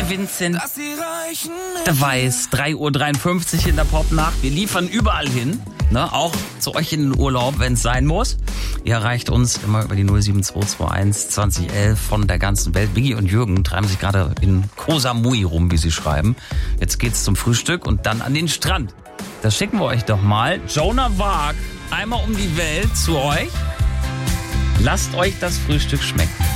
Vincent der Weiß, 3:53 Uhr in der Popnacht. Wir liefern überall hin, ne? Auch zu euch in den Urlaub, wenn es sein muss. Ihr erreicht uns immer über die 07221 2011 von der ganzen Welt. Biggie und Jürgen treiben sich gerade in Koh Samui rum, wie sie schreiben. Jetzt geht's zum Frühstück und dann an den Strand. Das schicken wir euch doch mal. Joan of Arc, einmal um die Welt zu euch. Lasst euch das Frühstück schmecken.